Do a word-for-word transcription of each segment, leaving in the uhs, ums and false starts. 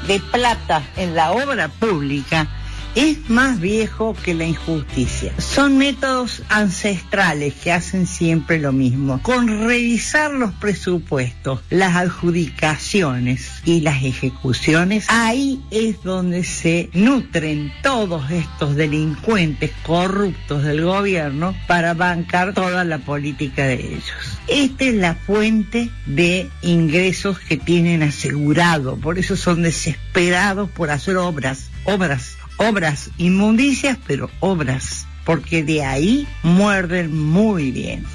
de plata en la obra pública es más viejo que la injusticia. Son métodos ancestrales que hacen siempre lo mismo. Con revisar los presupuestos, las adjudicaciones y las ejecuciones, ahí es donde se nutren todos estos delincuentes corruptos del gobierno para bancar toda la política de ellos. Esta es la fuente de ingresos que tienen asegurado, por eso son desesperados por hacer obras, obras, obras, inmundicias, pero obras, porque de ahí muerden muy bien.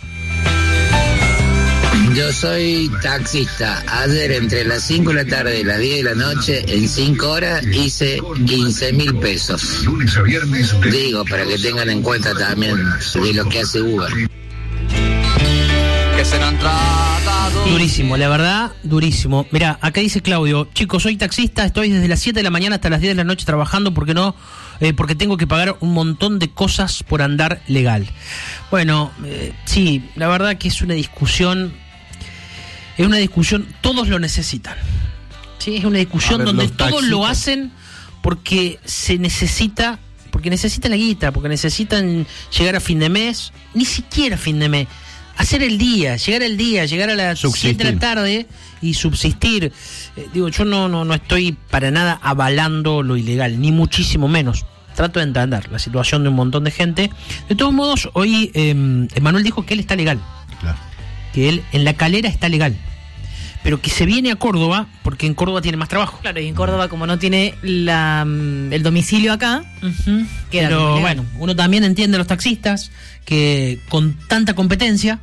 Yo soy taxista. Ayer entre las cinco de la tarde y las diez de la noche, en cinco horas, hice quince mil pesos. Digo, para que tengan en cuenta también de lo que hace Uber. Durísimo, la verdad, durísimo. Mirá, acá dice Claudio: chicos, soy taxista, estoy desde las siete de la mañana hasta las diez de la noche trabajando porque no, eh, porque tengo que pagar un montón de cosas por andar legal. Bueno, eh, sí, la verdad que es una discusión, es una discusión, todos lo necesitan. Sí, es una discusión ver, donde todos taxistas lo hacen porque se necesita, porque necesitan la guita, porque necesitan llegar a fin de mes, ni siquiera a fin de mes. Hacer el día, llegar al día, llegar a las siete de la tarde y subsistir. Eh, digo, yo no, no, no estoy para nada avalando lo ilegal, ni muchísimo menos. Trato de entender la situación de un montón de gente. De todos modos, hoy eh, Emanuel dijo que él está legal. Claro. Que él en La Calera está legal. Pero que se viene a Córdoba porque en Córdoba tiene más trabajo. Claro, y en Córdoba, como no tiene la, el domicilio acá, uh-huh. queda Pero legal. Bueno, uno también entiende a los taxistas que con tanta competencia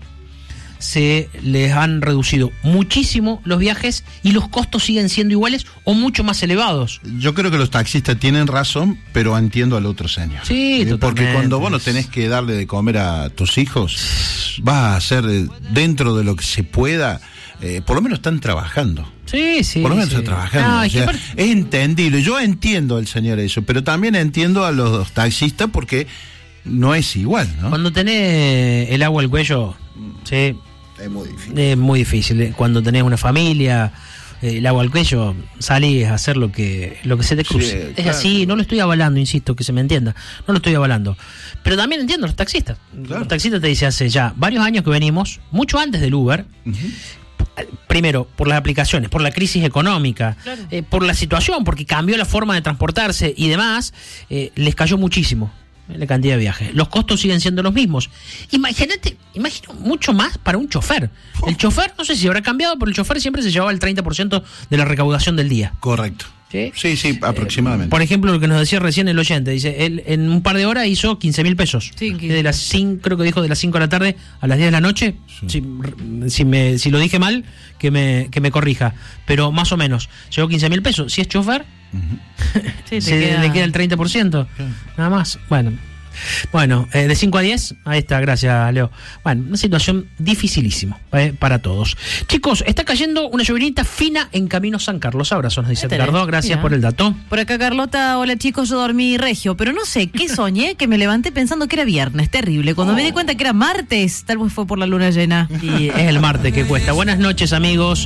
se les han reducido muchísimo los viajes y los costos siguen siendo iguales o mucho más elevados. Yo creo que los taxistas tienen razón, pero entiendo al otro señor. Sí, eh, porque cuando vos no tenés que darle de comer a tus hijos, vas a hacer eh, dentro de lo que se pueda. Eh, por lo menos están trabajando. Sí, sí. Por lo menos sí. están trabajando. No, o es, sea, par... es entendible. Yo entiendo al señor eso, pero también entiendo a los taxistas porque no es igual, ¿no? Cuando tenés el agua al cuello, sí. Es muy difícil. Es muy difícil. Cuando tenés una familia, el agua al cuello, salís a hacer lo que lo que se te cruce. Sí, es claro. Así, no lo estoy avalando, insisto, que se me entienda. No lo estoy avalando. Pero también entiendo a los taxistas. Claro. Los taxistas te dicen hace ya varios años que venimos, mucho antes del Uber. Uh-huh. Primero, por las aplicaciones, por la crisis económica, claro. eh, por la situación, porque cambió la forma de transportarse y demás, eh, les cayó muchísimo la cantidad de viajes. Los costos siguen siendo los mismos. Imagínate, imagino mucho más para un chofer. El chofer, no sé si habrá cambiado, pero el chofer siempre se llevaba el treinta por ciento de la recaudación del día. Correcto. Sí, sí, sí aproximadamente. Eh, por ejemplo, lo que nos decía recién el oyente, dice, él en un par de horas hizo quince mil pesos. Sí, de las cinco, creo que dijo de las cinco de la tarde a las diez de la noche. Sí. Si, si, me, si lo dije mal, que me, que me corrija. Pero más o menos, llegó quince mil pesos. Si es chofer, uh-huh. sí, se queda... le queda el treinta por ciento. Sí. Nada más. Bueno. Bueno, eh, de cinco a diez, ahí está, gracias Leo. Bueno, una situación dificilísima eh, para todos. Chicos, está cayendo una llovinita fina en Camino San Carlos. Abrazos, nos dice Ricardo, gracias Mira. por el dato. Por acá Carlota, hola chicos, yo dormí regio, pero no sé, ¿qué soñé? Que me levanté pensando que era viernes, terrible. Cuando oh. me di cuenta que era martes, tal vez fue por la luna llena. Y es el martes que cuesta. Buenas noches, amigos.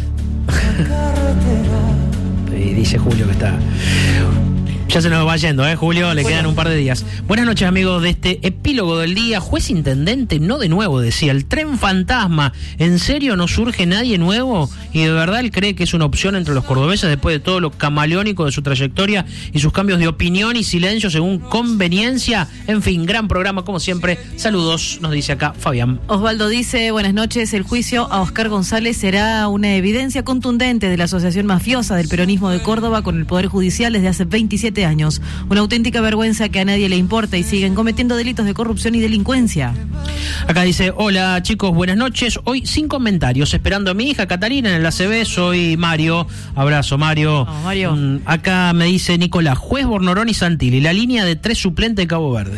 Y dice Julio que está... Ya se nos va yendo, ¿eh, Julio? Le quedan un par de días. Buenas noches, amigos de este epílogo del día. Juez intendente, no de nuevo, decía. El tren fantasma. ¿En serio no surge nadie nuevo? ¿Y de verdad él cree que es una opción entre los cordobeses después de todo lo camaleónico de su trayectoria y sus cambios de opinión y silencio según conveniencia? En fin, gran programa, como siempre. Saludos, nos dice acá Fabián. Osvaldo dice, buenas noches. El juicio a Oscar González será una evidencia contundente de la asociación mafiosa del peronismo de Córdoba con el Poder Judicial desde hace veintisiete años. Una auténtica vergüenza que a nadie le importa y siguen cometiendo delitos de corrupción y delincuencia. Acá dice, hola chicos, buenas noches. Hoy sin comentarios, esperando a mi hija Catalina en el A C B. Soy Mario. Abrazo, Mario. Oh, Mario. Mm, acá me dice Nicolás, juez Bornorón y Santilli, la línea de tres suplente de Cabo Verde.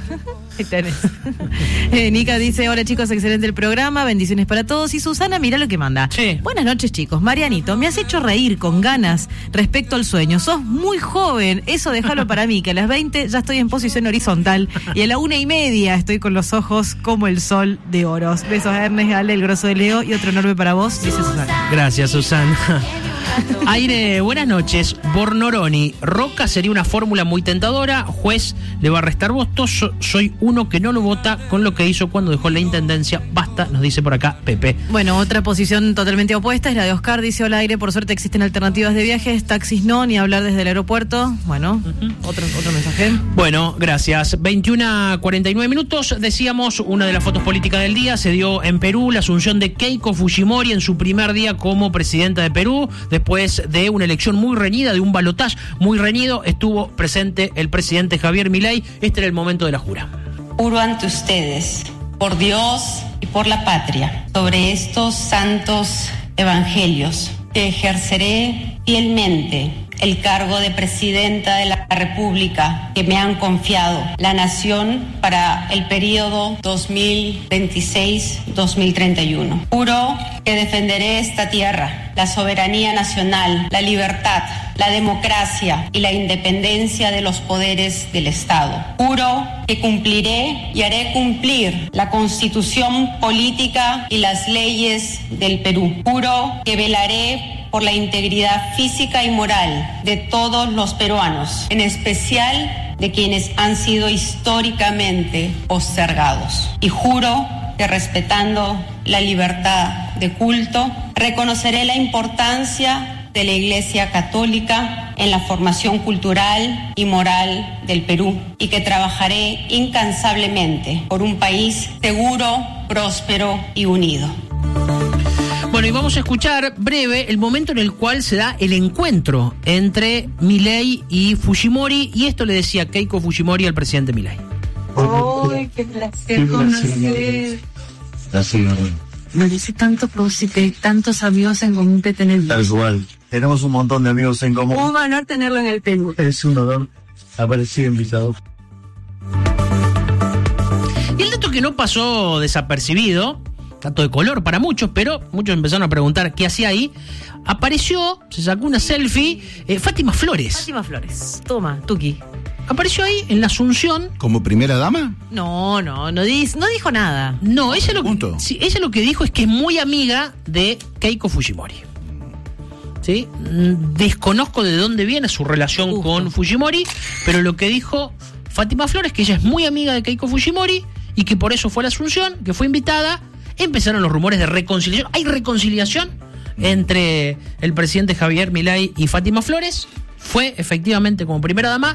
eh, Nica dice, hola chicos, excelente el programa, bendiciones para todos. Y Susana, mira lo que manda. Sí. Buenas noches chicos, Marianito, me has hecho reír con ganas respecto al sueño. Sos muy joven, eso déjalo para mí, que a las veinte ya estoy en posición horizontal y a la una y media estoy con los ojos como el sol de oros. Besos a Ernest, Ale, el grosso de Leo y otro enorme para vos, dice Susana. Gracias, Susana. Aire, buenas noches. Bornoroni, Roca sería una fórmula muy tentadora. Juez le va a restar votos. So- soy uno que no lo vota con lo que hizo cuando dejó la intendencia. Basta, nos dice por acá Pepe. Bueno, otra posición totalmente opuesta es la de Oscar. Dice: hola, Aire, por suerte existen alternativas de viajes, taxis no, ni hablar desde el aeropuerto. Bueno, uh-huh. otro, otro mensaje. Bueno, gracias. veintiuna a cuarenta y nueve minutos. Decíamos, una de las fotos políticas del día se dio en Perú, la asunción de Keiko Fujimori en su primer día como presidenta de Perú, después de una elección muy reñida, de un balotaje muy reñido. Estuvo presente el presidente Javier Milei. Este era el momento de la jura. Juro ante ustedes, por Dios y por la patria, sobre estos santos evangelios, que ejerceré fielmente el cargo de presidenta de la República que me han confiado la nación para el periodo dos mil veintiséis a dos mil treinta y uno. Juro que defenderé esta tierra, la soberanía nacional, la libertad, la democracia y la independencia de los poderes del Estado. Juro que cumpliré y haré cumplir la Constitución política y las leyes del Perú. Juro que velaré por la integridad física y moral de todos los peruanos, en especial de quienes han sido históricamente postergados. Y juro que, respetando la libertad de culto, reconoceré la importancia de la Iglesia Católica en la formación cultural y moral del Perú, y que trabajaré incansablemente por un país seguro, próspero y unido. Bueno, y vamos a escuchar breve el momento en el cual se da el encuentro entre Milei y Fujimori, y esto le decía Keiko Fujimori al presidente Milei. ¡Ay, qué placer conocer! Gracias. Me dice tanto que tantos amigos en común que tenemos. Tal cual. Tenemos un montón de amigos en común. Un honor tenerlo en el Perú. Es un honor haber sido invitado. Y el dato que no pasó desapercibido, dato de color para muchos, pero muchos empezaron a preguntar qué hacía ahí. Apareció, se sacó una selfie, eh, Fátima Flores. Fátima Flores. Toma, Tuki. Apareció ahí en la Asunción. ¿Como primera dama? No, no, no, dis, no dijo nada. No, ella lo, Punto. sí, ella lo que dijo es que es muy amiga de Keiko Fujimori. ¿Sí? Mm, Desconozco de dónde viene su relación Justo. con Fujimori, pero lo que dijo Fátima Flores, que ella es muy amiga de Keiko Fujimori y que por eso fue a la Asunción, que fue invitada. Empezaron los rumores de reconciliación. ¿Hay reconciliación entre el presidente Javier Milei y Fátima Flores? Fue efectivamente como primera dama.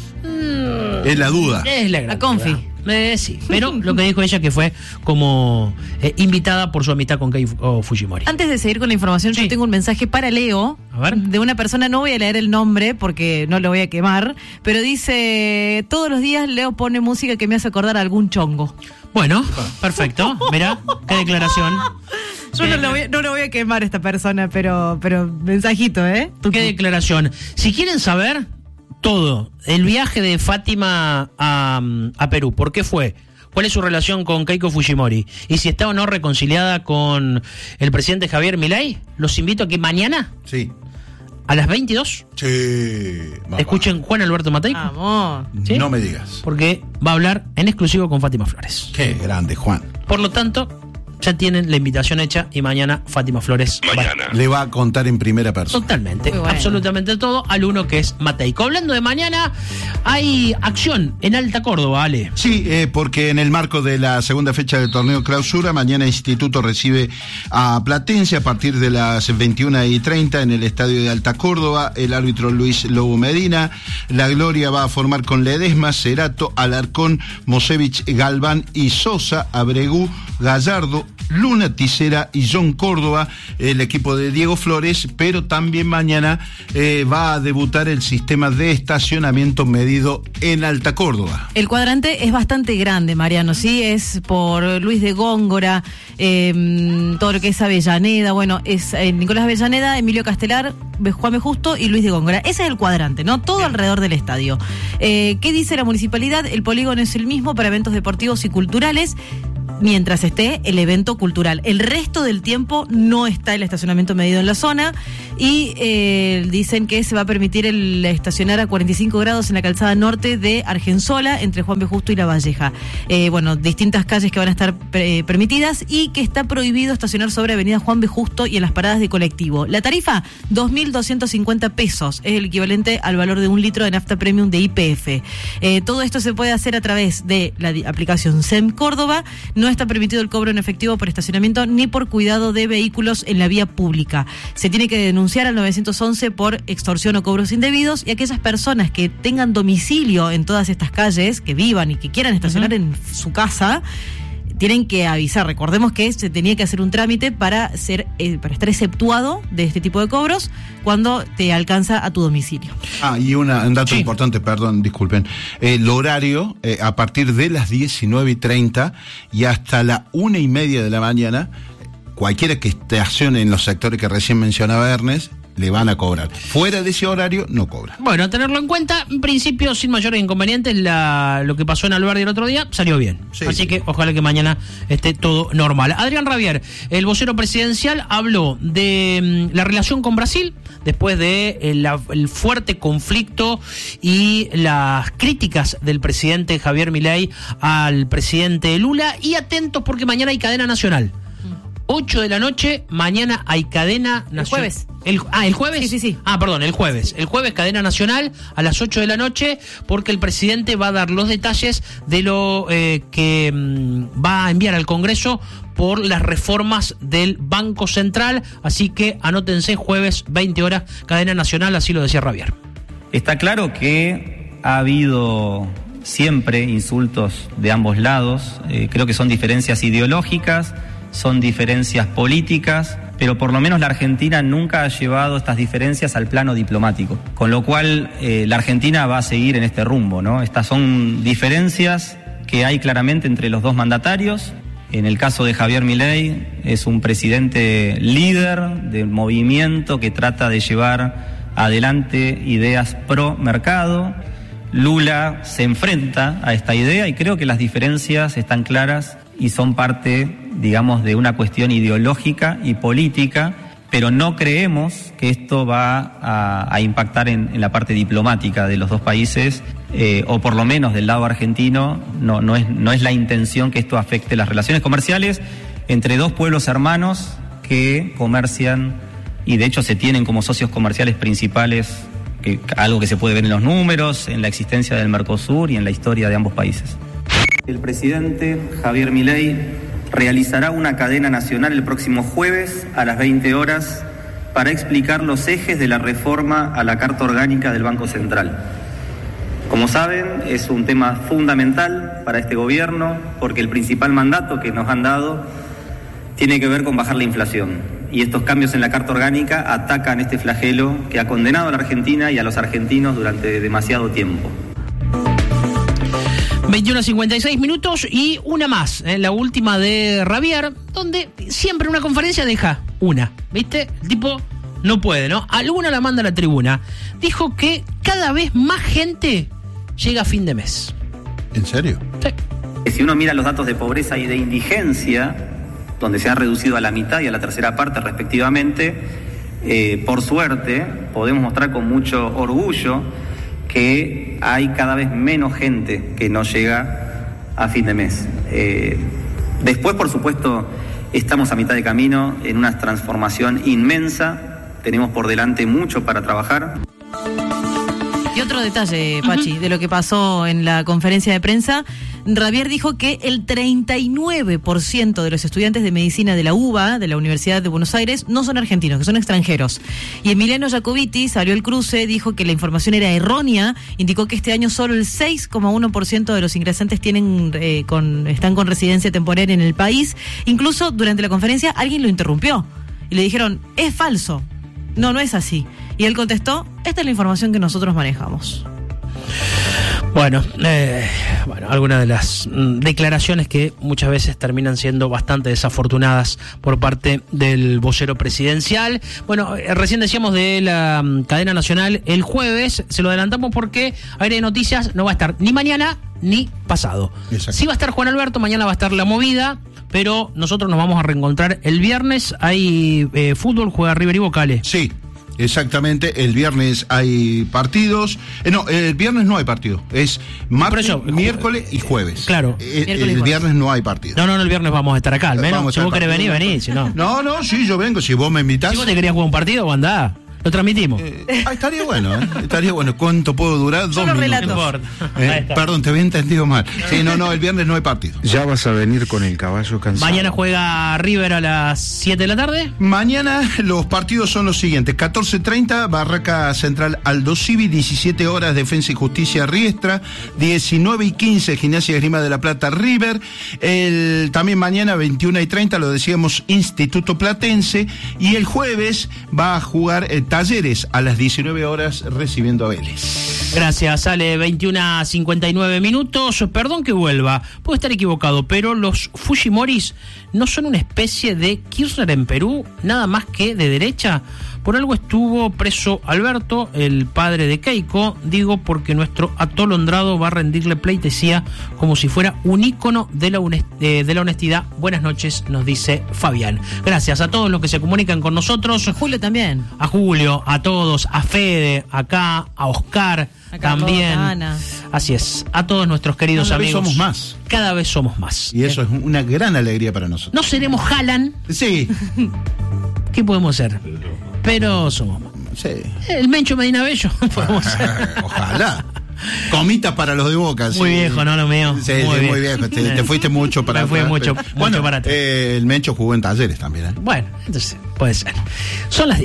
Mm, Es la duda. Es la, gran La confi. duda. Eh, sí, pero lo que dijo ella que fue como eh, invitada por su amistad con Keiko Fujimori. Antes de seguir con la información, Sí. yo tengo un mensaje para Leo. A ver. De una persona, no voy a leer el nombre porque no lo voy a quemar, pero dice: todos los días Leo pone música que me hace acordar a algún chongo. Bueno, perfecto. Mira, qué declaración. Yo no lo voy, no lo voy a quemar a esta persona, pero, pero mensajito, ¿eh? Qué declaración. Si quieren saber todo, el viaje de Fátima a, a Perú, ¿por qué fue? ¿Cuál es su relación con Keiko Fujimori? Y si está o no reconciliada con el presidente Javier Milei, los invito a que mañana, Sí. a las veintidós, Sí. Mamá. escuchen Juan Alberto Mateico, Vamos. ¿sí? No me digas. porque va a hablar en exclusivo con Fátima Flores. Qué grande, Juan. Por lo tanto, ya tienen la invitación hecha y mañana Fátima Flores Mañana. va- Le va a contar en primera persona. Totalmente, Muy bueno. absolutamente todo al uno que es Mateico. Hablando de mañana, hay acción en Alta Córdoba, Ale. Sí, eh, porque en el marco de la segunda fecha del torneo clausura, mañana Instituto recibe a Platense a partir de las veintiuna y treinta en el estadio de Alta Córdoba. El árbitro Luis Lobo Medina. La Gloria va a formar con Ledesma, Cerato, Alarcón, Mosevich, Galván y Sosa, Abregú, Gallardo, Luna Ticera y John Córdoba, el equipo de Diego Flores, pero también mañana eh, va a debutar el sistema de estacionamiento medido en Alta Córdoba. El cuadrante es bastante grande, Mariano, ¿sí? Es por Luis de Góngora, eh, todo lo que es Avellaneda, bueno, es eh, Nicolás Avellaneda, Emilio Castelar, Juan B. Justo y Luis de Góngora. Ese es el cuadrante, ¿no? Todo alrededor del estadio. Eh, ¿Qué dice la municipalidad? El polígono es el mismo para eventos deportivos y culturales. mientras esté el evento cultural. El resto del tiempo no está el estacionamiento medido en la zona y eh, dicen que se va a permitir el estacionar a cuarenta y cinco grados en la calzada norte de Argensola, entre Juan B. Justo y La Valleja. Eh, bueno, distintas calles que van a estar eh, permitidas y que está prohibido estacionar sobre Avenida Juan B. Justo y en las paradas de colectivo. La tarifa, dos mil doscientos cincuenta pesos, es el equivalente al valor de un litro de nafta premium de Y P F. Eh, todo esto se puede hacer a través de la aplicación S E M Córdoba. No está permitido el cobro en efectivo por estacionamiento ni por cuidado de vehículos en la vía pública. Se tiene que denunciar al nueve once por extorsión o cobros indebidos, y aquellas personas que tengan domicilio en todas estas calles, que vivan y que quieran estacionar uh-huh. en su casa, tienen que avisar. Recordemos que se tenía que hacer un trámite para ser eh, para estar exceptuado de este tipo de cobros cuando te alcanza a tu domicilio. Ah, y una, un dato sí. importante, perdón, disculpen. El horario, eh, a partir de las diecinueve y treinta y hasta la una y media de la mañana, cualquiera que estacione en los sectores que recién mencionaba Ernest, le van a cobrar. Fuera de ese horario, no cobra. Bueno, a tenerlo en cuenta, en principio, sin mayores inconvenientes, la, lo que pasó en Alberdi el otro día salió bien. Sí, Así sí. que ojalá que mañana esté todo normal. Adrián Rabier, el vocero presidencial, habló de mm, la relación con Brasil, después de eh, la, el fuerte conflicto y las críticas del presidente Javier Milei al presidente Lula, y atentos porque mañana hay cadena nacional. ocho de la noche, mañana hay cadena nacional. El jueves. El, ah, ¿el jueves? Sí, sí, sí. Ah, perdón, el jueves. El jueves, cadena nacional a las ocho de la noche, porque el presidente va a dar los detalles de lo eh, que mm, va a enviar al Congreso por las reformas del Banco Central. Así que anótense, jueves, veinte horas, cadena nacional, así lo decía Rabier. Está claro que ha habido siempre insultos de ambos lados. Eh, creo que son diferencias ideológicas, son diferencias políticas, pero por lo menos la Argentina nunca ha llevado estas diferencias al plano diplomático, con lo cual eh, la Argentina va a seguir en este rumbo, ¿no? Estas son diferencias que hay claramente entre los dos mandatarios. En el caso de Javier Milei, es un presidente líder del movimiento que trata de llevar adelante ideas pro mercado. Lula se enfrenta a esta idea y creo que las diferencias están claras y son parte, digamos, de una cuestión ideológica y política, pero no creemos que esto va a, a impactar en, en la parte diplomática de los dos países, eh, o por lo menos del lado argentino, no, no es, no es la intención que esto afecte las relaciones comerciales entre dos pueblos hermanos que comercian y de hecho se tienen como socios comerciales principales, que, algo que se puede ver en los números, en la existencia del Mercosur y en la historia de ambos países. El presidente Javier Milei realizará una cadena nacional el próximo jueves a las veinte horas para explicar los ejes de la reforma a la Carta Orgánica del Banco Central. Como saben, es un tema fundamental para este gobierno porque el principal mandato que nos han dado tiene que ver con bajar la inflación. Y estos cambios en la Carta Orgánica atacan este flagelo que ha condenado a la Argentina y a los argentinos durante demasiado tiempo. veintiuno a cincuenta y seis minutos y una más, ¿eh? La última de Rabier, donde siempre una conferencia deja una, ¿viste? El tipo no puede, ¿no? Alguna la manda a la tribuna. Dijo que cada vez más gente llega a fin de mes. ¿En serio? Sí. Si uno mira los datos de pobreza y de indigencia, donde se ha reducido a la mitad y a la tercera parte respectivamente, eh, por suerte podemos mostrar con mucho orgullo que hay cada vez menos gente que no llega a fin de mes. Eh, después, por supuesto, estamos a mitad de camino en una transformación inmensa. Tenemos por delante mucho para trabajar. Y otro detalle, Pachi, uh-huh. de lo que pasó en la conferencia de prensa, Rabier dijo que el treinta y nueve por ciento de los estudiantes de medicina de la U B A, de la Universidad de Buenos Aires, no son argentinos, que son extranjeros. Y Emiliano Jacobiti salió al cruce, dijo que la información era errónea, indicó que este año solo el seis coma uno por ciento de los ingresantes tienen eh, con, están con residencia temporal en el país. Incluso durante la conferencia alguien lo interrumpió y le dijeron, es falso. No, no es así. Y él contestó, esta es la información que nosotros manejamos. Bueno, eh, bueno, algunas de las mm, declaraciones que muchas veces terminan siendo bastante desafortunadas por parte del vocero presidencial. Bueno, eh, recién decíamos de la mm, cadena nacional el jueves, se lo adelantamos porque Aire de Noticias no va a estar ni mañana ni pasado. Exacto. Sí va a estar Juan Alberto, mañana va a estar La Movida, pero nosotros nos vamos a reencontrar el viernes. Hay eh, fútbol, juega River y Vocale. Sí. Exactamente, el viernes hay partidos. Eh, no, el viernes no hay partido. Es martes, eso, miércoles y jueves. Claro. Eh, el, el viernes no hay partido. No, no, no, el viernes vamos a estar acá, al menos. Si vos querés venir, vení. Si no. no, no, sí, yo vengo. Si vos me invitás. Si vos te querías jugar un partido, vos andá. Lo transmitimos. Eh, ah, estaría bueno, ¿eh? Estaría bueno. ¿Cuánto puedo durar? Yo Dos minutos. Eh, perdón, te había entendido mal. Sí, no, no, el viernes no hay partido. Ya vas a venir con el caballo cansado. Mañana juega River a las siete de la tarde. Mañana los partidos son los siguientes. catorce treinta, Barraca Central Aldo Civi. diecisiete horas, Defensa y Justicia Riestra. diecinueve y quince, Gimnasia y Esgrima de la Plata River. El, también mañana, veintiuna y treinta, lo decíamos, Instituto Platense. Y el jueves va a jugar el Talleres a las diecinueve horas recibiendo a Vélez. Gracias, sale veintiuna a cincuenta y nueve minutos. Perdón que vuelva, puedo estar equivocado, pero los Fujimoris no son una especie de Kirchner en Perú, nada más que de derecha. Por algo estuvo preso Alberto, el padre de Keiko, digo porque nuestro atolondrado va a rendirle pleitesía como si fuera un ícono de la, de la honestidad. Buenas noches, nos dice Fabián. Gracias a todos los que se comunican con nosotros. A Julio también. A Julio, a todos, a Fede, acá, a Oscar acá también. A Ana. Así es, a todos nuestros queridos Cada amigos. Cada vez somos más. Cada vez somos más. Y eso es una gran alegría para nosotros. No seremos Haaland. Sí. ¿Qué podemos ser? Pero somos. Sí. El Mencho Medina Bello. Podemos ser. Ojalá. Comitas para los de Boca. Muy sí. viejo, ¿no? Lo mío. Sí, muy, sí, muy viejo. Te, te fuiste mucho para Me fui atrás. mucho, Bueno, mucho para atrás. Eh, el Mencho jugó en Talleres también. ¿eh? Bueno, entonces puede ser. Son las diez.